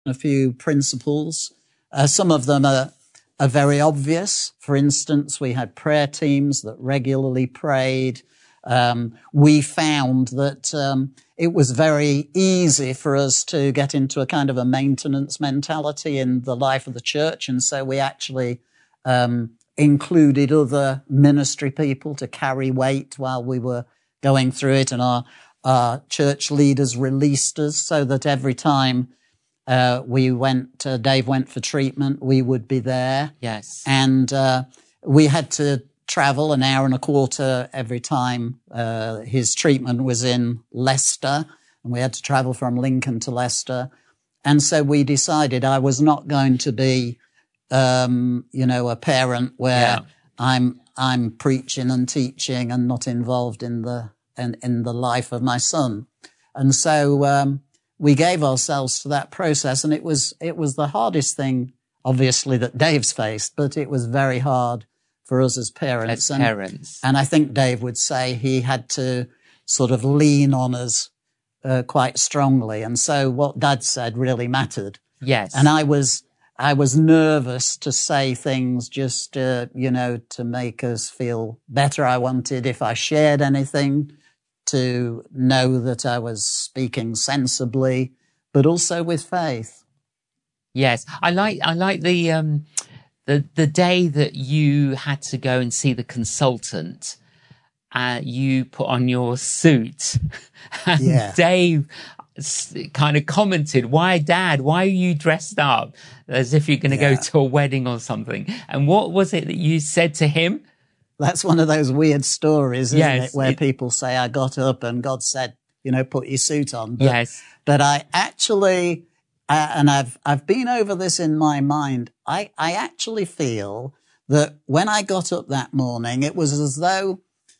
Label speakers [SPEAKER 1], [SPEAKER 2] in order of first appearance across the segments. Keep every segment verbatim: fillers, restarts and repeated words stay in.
[SPEAKER 1] a few principles. Uh, some of them are, are very obvious. For instance, we had prayer teams that regularly prayed. Um, we found that um, it was very easy for us to get into a kind of a maintenance mentality in the life of the church, and so we actually um, included other ministry people to carry weight while we were going through it, and our, our church leaders released us so that every time uh, we went, uh, Dave went for treatment, we would be there.
[SPEAKER 2] Yes.
[SPEAKER 1] And uh, we had to travel an hour and a quarter every time uh, his treatment was in Leicester, and we had to travel from Lincoln to Leicester. And so we decided I was not going to be, um, you know, a parent where
[SPEAKER 2] Yeah.
[SPEAKER 1] I'm I'm preaching and teaching and not involved in the in, in the life of my son. And so um, we gave ourselves to that process, and it was it was the hardest thing, obviously, that Dave's faced, but it was very hard for us as parents.
[SPEAKER 2] As
[SPEAKER 1] and,
[SPEAKER 2] parents.
[SPEAKER 1] And I think Dave would say he had to sort of lean on us uh, quite strongly. And so what Dad said really mattered.
[SPEAKER 2] Yes.
[SPEAKER 1] And I was, I was nervous to say things just, uh, you know, to make us feel better. I wanted, if I shared anything, to know that I was speaking sensibly, but also with faith.
[SPEAKER 2] Yes. I like, I like the, um, The the day that you had to go and see the consultant, uh, you put on your suit, and
[SPEAKER 1] Yeah.
[SPEAKER 2] Dave kind of commented, "Why, Dad? Why are you dressed up as if you're going to
[SPEAKER 1] Yeah.
[SPEAKER 2] go to a wedding or something?" And what was it that you said to him?
[SPEAKER 1] That's one of those weird stories, isn't
[SPEAKER 2] Yes,
[SPEAKER 1] it? Where
[SPEAKER 2] it-
[SPEAKER 1] people say, I got up and God said, you know, put your suit on. But,
[SPEAKER 2] Yes.
[SPEAKER 1] But I actually, uh, and I've, I've been over this in my mind. I, I actually feel that when I got up that morning, it was as though,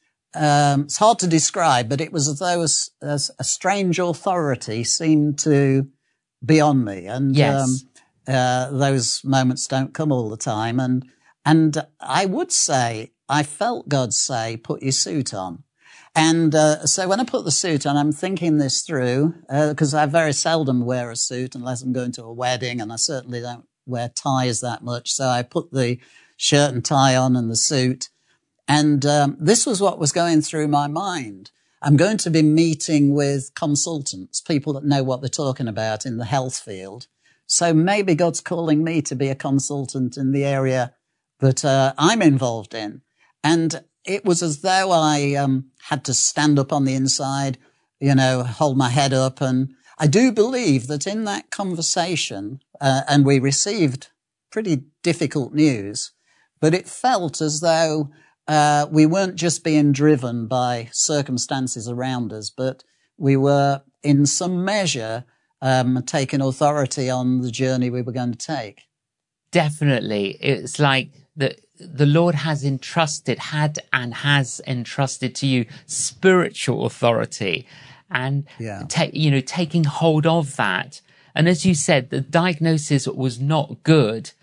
[SPEAKER 1] um, it's hard to describe, but it was as though a, a, a strange authority seemed to be on me. And,
[SPEAKER 2] Yes.
[SPEAKER 1] um, uh, those moments don't come all the time. And, and I would say, I felt God say, put your suit on. And uh, so when I put the suit on, I'm thinking this through, because uh, I very seldom wear a suit unless I'm going to a wedding, and I certainly don't wear ties that much. So I put the shirt and tie on and the suit. And um, this was what was going through my mind. I'm going to be meeting with consultants, people that know what they're talking about in the health field. So maybe God's calling me to be a consultant in the area that uh, I'm involved in. And it was as though I um, had to stand up on the inside, you know, hold my head up. And I do believe that in that conversation, uh, and we received pretty difficult news, but it felt as though uh, we weren't just being driven by circumstances around us, but we were in some measure um, taking authority on the journey we were going to take.
[SPEAKER 2] Definitely. It's like the, the Lord has entrusted, had and has entrusted to you spiritual authority, and,
[SPEAKER 1] Yeah.
[SPEAKER 2] ta- you know, taking hold of that. And as you said, the diagnosis was not good,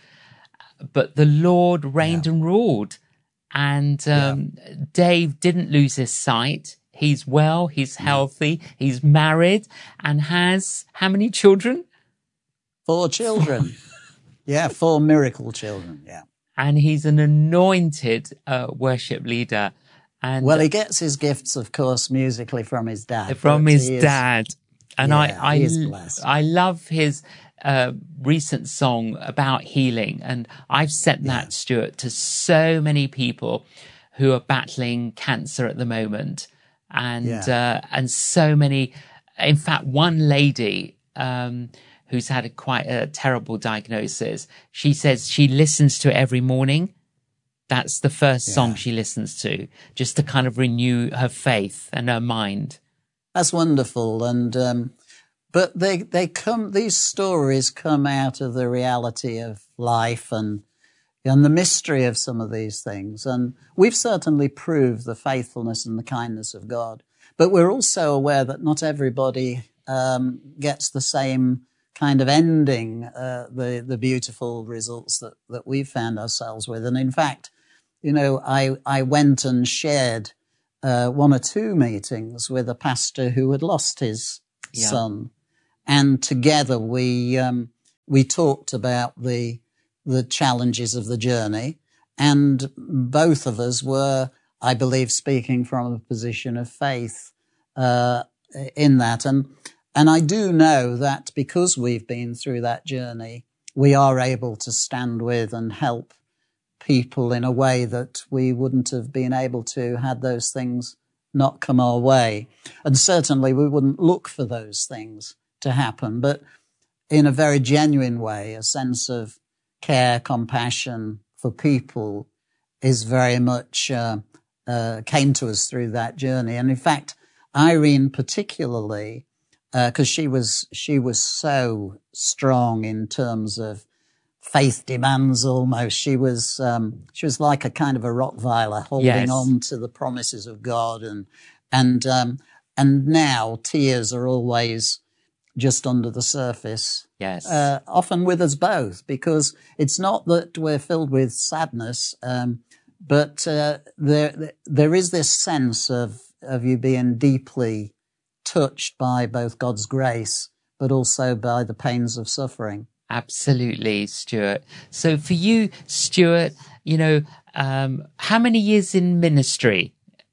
[SPEAKER 2] but the Lord reigned
[SPEAKER 1] Yeah.
[SPEAKER 2] and ruled. And um, Dave didn't lose his sight. He's well, he's healthy, he's married, and has how many children?
[SPEAKER 1] Four children. Yeah, four miracle children, yeah.
[SPEAKER 2] And he's an anointed uh, worship leader. And
[SPEAKER 1] Well, he gets his gifts, of course, musically from his dad.
[SPEAKER 2] from
[SPEAKER 1] but
[SPEAKER 2] his
[SPEAKER 1] he is-
[SPEAKER 2] dad. And
[SPEAKER 1] Yeah,
[SPEAKER 2] I, I,
[SPEAKER 1] he is blessed.
[SPEAKER 2] I love his uh, recent song about healing. And I've sent that,
[SPEAKER 1] Yeah.
[SPEAKER 2] Stuart, to so many people who are battling cancer at the moment. And,
[SPEAKER 1] Yeah.
[SPEAKER 2] uh, and so many, in fact, one lady, um, who's had a quite a terrible diagnosis, she says she listens to it every morning. That's the first song
[SPEAKER 1] Yeah.
[SPEAKER 2] she listens to, just to kind of renew her faith and her mind.
[SPEAKER 1] That's wonderful. And, um, but they, they come, these stories come out of the reality of life and, and the mystery of some of these things. And we've certainly proved the faithfulness and the kindness of God. But we're also aware that not everybody, um, gets the same kind of ending, uh, the, the beautiful results that, that we've found ourselves with. And in fact, you know, I, I went and shared, uh, one or two meetings with a pastor who had lost his
[SPEAKER 2] Yeah.
[SPEAKER 1] son. And together we, um, we talked about the the challenges of the journey, and both of us were, I believe, speaking from a position of faith uh, in that. And and I do know that because we've been through that journey, we are able to stand with and help people in a way that we wouldn't have been able to had those things not come our way. And certainly we wouldn't look for those things to happen, but in a very genuine way, a sense of care, compassion for people is very much uh, uh, came to us through that journey. And in fact, Irene particularly, because uh, she was she was so strong in terms of faith demands almost. She was um, she was like a kind of a Rottweiler holding
[SPEAKER 2] yes.
[SPEAKER 1] on to the promises of God, and and um, and now tears are always just under the surface.
[SPEAKER 2] Yes,
[SPEAKER 1] uh, often with us both, because it's not that we're filled with sadness, um, but uh, there there is this sense of of you being deeply touched by both God's grace, but also by the pains of suffering.
[SPEAKER 2] Absolutely, Stuart. So for you, Stuart, you know, um, how many years in ministry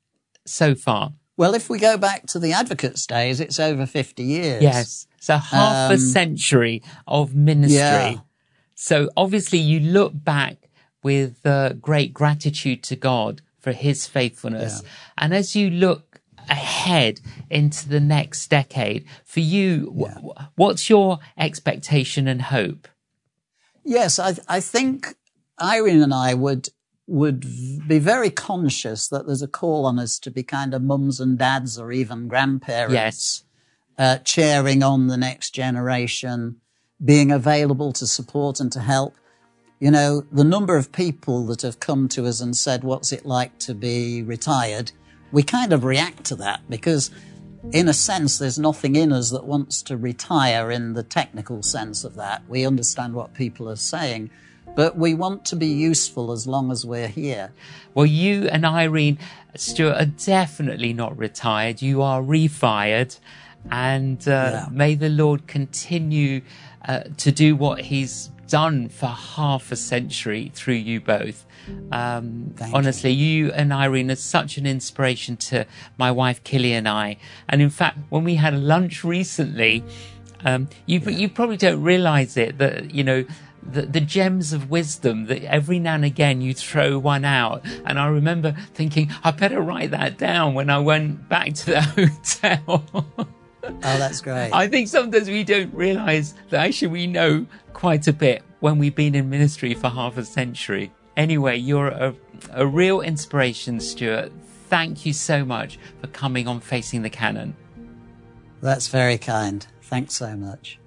[SPEAKER 2] so far?
[SPEAKER 1] Well, if we go back to the Advocates' days, it's over fifty years.
[SPEAKER 2] Yes. So half um, a century of ministry.
[SPEAKER 1] Yeah.
[SPEAKER 2] So obviously you look back with uh, great gratitude to God for his faithfulness. Yeah. And as you look ahead into the next decade, for you, yeah. w- what's your expectation and hope?
[SPEAKER 1] Yes, I, I think Irene and I would would be very conscious that there's a call on us to be kind of mums and dads or even grandparents.
[SPEAKER 2] Yes.
[SPEAKER 1] Uh, cheering on the next generation, being available to support and to help. You know, the number of people that have come to us and said, what's it like to be retired? We kind of react to that because, in a sense, there's nothing in us that wants to retire in the technical sense of that. We understand what people are saying, but we want to be useful as long as we're here.
[SPEAKER 2] Well, you and Irene, Stuart, are definitely not retired. You are refired. And uh, yeah. may the Lord continue uh, to do what he's done for half a century through you both. Um, honestly, you. you and Irene are such an inspiration to my wife, Killy, and I. And in fact, when we had lunch recently, um, you, yeah. you probably don't realize it, that, you know, the, the gems of wisdom that every now and again you throw one out. And I remember thinking, I better write that down when I went back to the hotel.
[SPEAKER 1] Oh, that's great.
[SPEAKER 2] I think sometimes we don't realise that actually we know quite a bit when we've been in ministry for half a century. Anyway, you're a, a real inspiration, Stuart. Thank you so much for coming on Facing the Canon.
[SPEAKER 1] That's very kind. Thanks so much.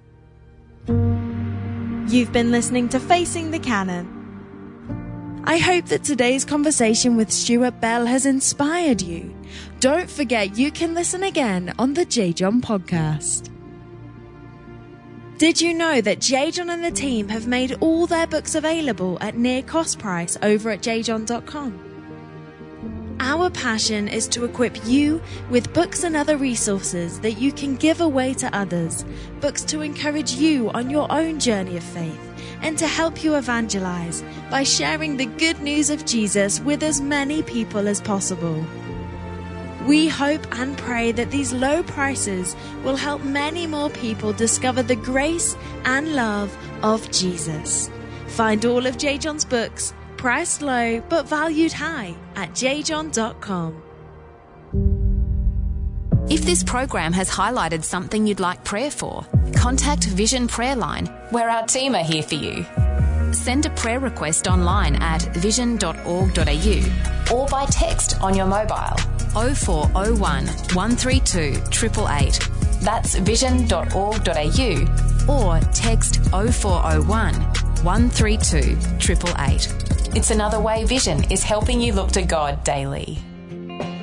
[SPEAKER 3] You've been listening to Facing the Canon. I hope that today's conversation with Stuart Bell has inspired you. Don't forget you can listen again on the J. John podcast. Did you know that J. John and the team have made all their books available at near cost price over at j john dot com? Our passion is to equip you with books and other resources that you can give away to others, books to encourage you on your own journey of faith, and to help you evangelize by sharing the good news of Jesus with as many people as possible. We hope and pray that these low prices will help many more people discover the grace and love of Jesus. Find all of J. John's books, priced low but valued high, at j john dot com.
[SPEAKER 4] If this program has highlighted something you'd like prayer for, contact Vision Prayer Line, where our team are here for you. Send a prayer request online at vision dot org dot a u or by text on your mobile oh four oh one, one three two, eight eight eight. That's vision dot org dot a u or text oh four oh one, one three two, eight eight eight. It's another way Vision is helping you look to God daily.